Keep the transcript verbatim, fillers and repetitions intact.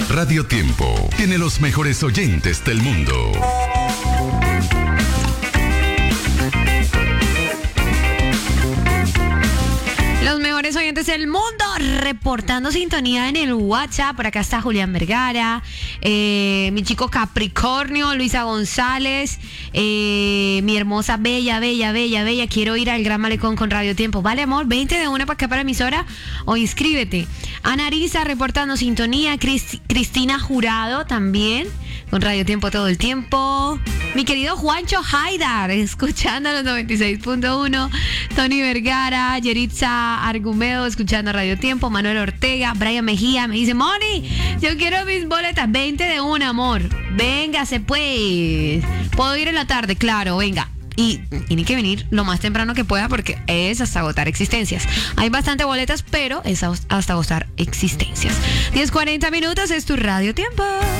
Radio Tiempo tiene los mejores oyentes del mundo. Los mejores oyentes del mundo reportando sintonía en el WhatsApp. Por acá está Julián Vergara, eh, mi chico Capricornio, Luisa González, eh, mi hermosa Bella, Bella, Bella, Bella. Quiero ir al Gran Malecón con Radio Tiempo. Vale, amor, veinte de una para acá para emisora o inscríbete. Ana Arisa reportando sintonía. Crist- Cristina Jurado también con Radio Tiempo todo el tiempo. Mi querido Juancho Haidar escuchando los noventa y seis punto uno. Tony Vergara, Yeritza Argumedo escuchando Radio Tiempo. Manuel Ortega, Brian Mejía me dice: Moni, yo quiero mis boletas. veinte de una, amor. Véngase pues. Puedo ir en la tarde, claro, venga. Y tiene que venir lo más temprano que pueda porque es hasta agotar existencias. Hay bastante boletas, pero es hasta agotar existencias. diez cuarenta minutos es tu Radio Tiempo.